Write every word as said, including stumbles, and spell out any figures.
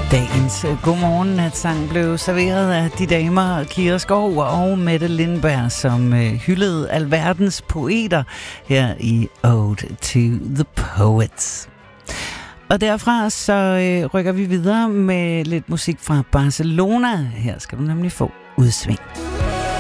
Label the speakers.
Speaker 1: Dagens godmorgen-natsang blev serveret af de damer Kira Skov og Mette Lindberg, som hyldede alverdens poeter her i Ode to the Poets. Og derfra så rykker vi videre med lidt musik fra Barcelona. Her skal du nemlig få Udsving.